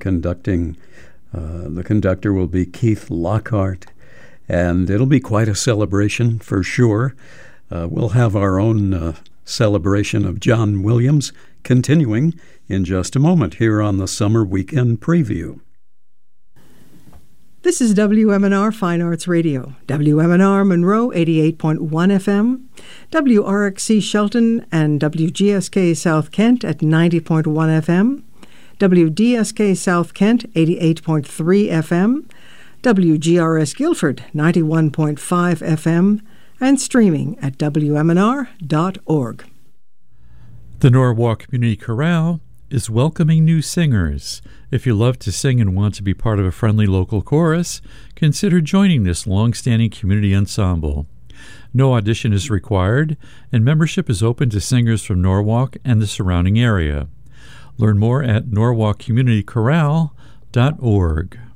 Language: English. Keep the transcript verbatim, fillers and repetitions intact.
conducting. Uh, the conductor will be Keith Lockhart, and it'll be quite a celebration for sure. Uh, we'll have our own uh, celebration of John Williams continuing in just a moment here on the Summer Weekend Preview. This is W M N R Fine Arts Radio, W M N R Monroe eighty-eight point one F M, W R X C Shelton and W G S K South Kent at ninety point one F M, W D S K South Kent eighty-eight point three F M, W G R S Guilford ninety-one point five F M, and streaming at W M N R dot org. The Norwalk Community Chorale is welcoming new singers. If you love to sing and want to be part of a friendly local chorus, consider joining this long-standing community ensemble. No audition is required, and membership is open to singers from Norwalk and the surrounding area. Learn more at norwalk community chorale dot org.